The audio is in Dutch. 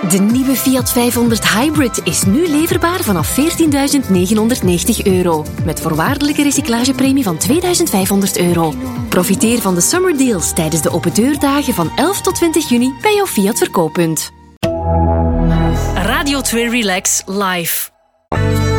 De nieuwe Fiat 500 Hybrid is nu leverbaar vanaf €14.990. Met voorwaardelijke recyclagepremie van €2.500. Profiteer van de summer deals tijdens de open deurdagen van 11 tot 20 juni bij jouw Fiat verkooppunt. Radio 2 Relax Live.